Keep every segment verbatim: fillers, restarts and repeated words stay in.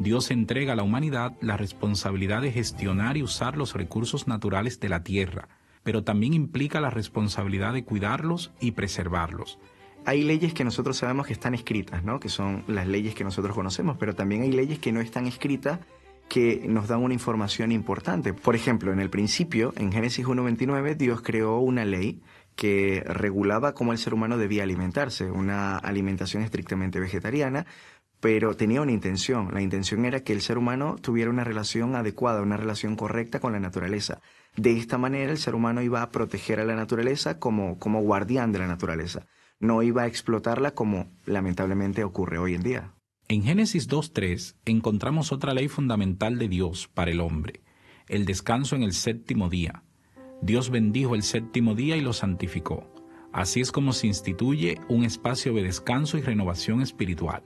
Dios entrega a la humanidad la responsabilidad de gestionar y usar los recursos naturales de la tierra, pero también implica la responsabilidad de cuidarlos y preservarlos. Hay leyes que nosotros sabemos que están escritas, ¿no? Que son las leyes que nosotros conocemos, pero también hay leyes que no están escritas que nos dan una información importante. Por ejemplo, en el principio, en Génesis uno veintinueve, Dios creó una ley que regulaba cómo el ser humano debía alimentarse, una alimentación estrictamente vegetariana, pero tenía una intención. La intención era que el ser humano tuviera una relación adecuada, una relación correcta con la naturaleza. De esta manera el ser humano iba a proteger a la naturaleza como, como guardián de la naturaleza. No iba a explotarla como lamentablemente ocurre hoy en día. En Génesis dos tres encontramos otra ley fundamental de Dios para el hombre, el descanso en el séptimo día. Dios bendijo el séptimo día y lo santificó. Así es como se instituye un espacio de descanso y renovación espiritual.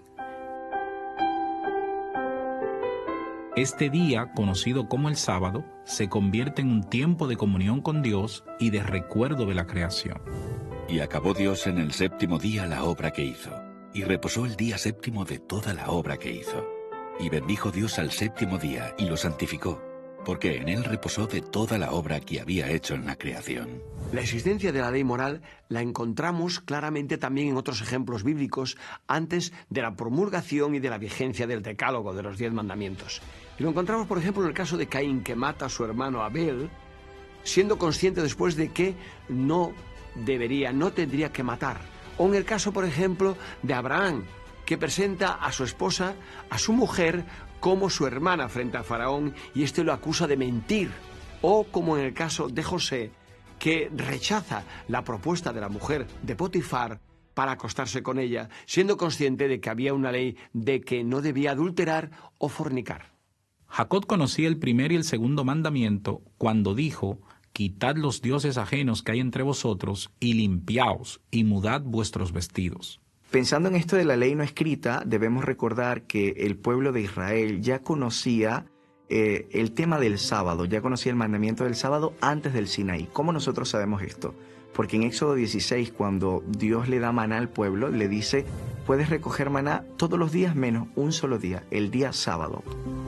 Este día, conocido como el sábado, se convierte en un tiempo de comunión con Dios y de recuerdo de la creación. Y acabó Dios en el séptimo día la obra que hizo, y reposó el día séptimo de toda la obra que hizo. Y bendijo Dios al séptimo día y lo santificó, porque en él reposó de toda la obra que había hecho en la creación. La existencia de la ley moral la encontramos claramente también en otros ejemplos bíblicos antes de la promulgación y de la vigencia del decálogo de los diez mandamientos. Y lo encontramos, por ejemplo, en el caso de Caín, que mata a su hermano Abel, siendo consciente después de que no debería, no tendría que matar. O en el caso, por ejemplo, de Abraham, que presenta a su esposa, a su mujer, como su hermana frente a Faraón, y éste lo acusa de mentir. O como en el caso de José, que rechaza la propuesta de la mujer de Potifar para acostarse con ella, siendo consciente de que había una ley de que no debía adulterar o fornicar. Jacob conocía el primer y el segundo mandamiento cuando dijo: «Quitad los dioses ajenos que hay entre vosotros, y limpiaos, y mudad vuestros vestidos». Pensando en esto de la ley no escrita, debemos recordar que el pueblo de Israel ya conocía eh, el tema del sábado, ya conocía el mandamiento del sábado antes del Sinaí. ¿Cómo nosotros sabemos esto? Porque en Éxodo dieciséis, cuando Dios le da maná al pueblo, le dice: puedes recoger maná todos los días menos un solo día, el día sábado.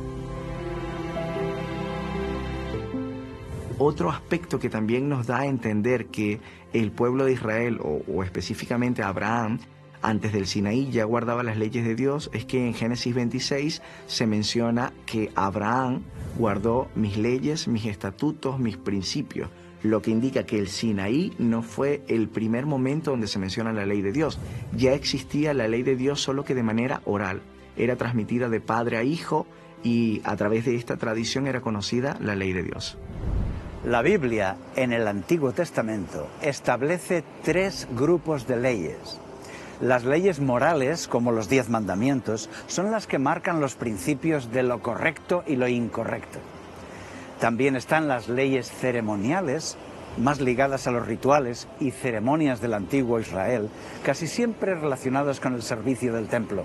Otro aspecto que también nos da a entender que el pueblo de Israel, o, o específicamente Abraham, antes del Sinaí ya guardaba las leyes de Dios, es que en Génesis veintiséis se menciona que Abraham guardó mis leyes, mis estatutos, mis principios, lo que indica que el Sinaí no fue el primer momento donde se menciona la ley de Dios. Ya existía la ley de Dios, solo que de manera oral. Era transmitida de padre a hijo y a través de esta tradición era conocida la ley de Dios. La Biblia, en el Antiguo Testamento, establece tres grupos de leyes. Las leyes morales, como los diez mandamientos, son las que marcan los principios de lo correcto y lo incorrecto. También están las leyes ceremoniales, más ligadas a los rituales y ceremonias del antiguo Israel, casi siempre relacionadas con el servicio del templo.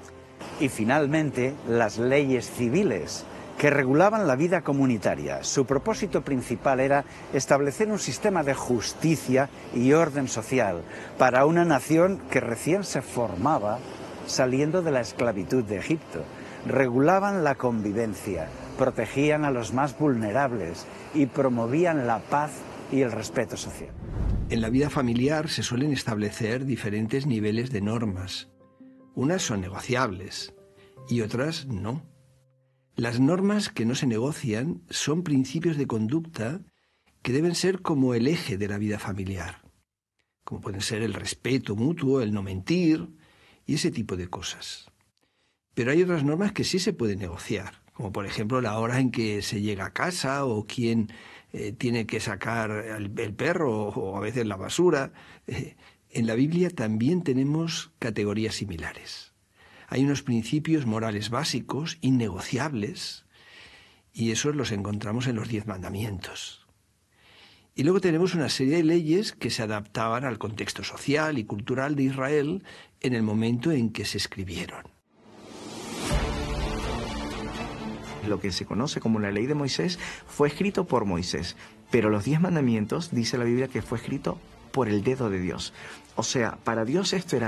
Y finalmente, las leyes civiles, que regulaban la vida comunitaria. Su propósito principal era establecer un sistema de justicia y orden social para una nación que recién se formaba saliendo de la esclavitud de Egipto. Regulaban la convivencia, protegían a los más vulnerables y promovían la paz y el respeto social. En la vida familiar se suelen establecer diferentes niveles de normas. Unas son negociables y otras no. Las normas que no se negocian son principios de conducta que deben ser como el eje de la vida familiar, como pueden ser el respeto mutuo, el no mentir y ese tipo de cosas. Pero hay otras normas que sí se pueden negociar, como por ejemplo la hora en que se llega a casa o quién eh, tiene que sacar el, el perro o, o a veces la basura. Eh, en la Biblia también tenemos categorías similares. Hay unos principios morales básicos, innegociables, y esos los encontramos en los diez mandamientos. Y luego tenemos una serie de leyes que se adaptaban al contexto social y cultural de Israel en el momento en que se escribieron. Lo que se conoce como la ley de Moisés fue escrito por Moisés, pero los diez mandamientos, dice la Biblia, que fue escrito por el dedo de Dios. O sea, para Dios esto era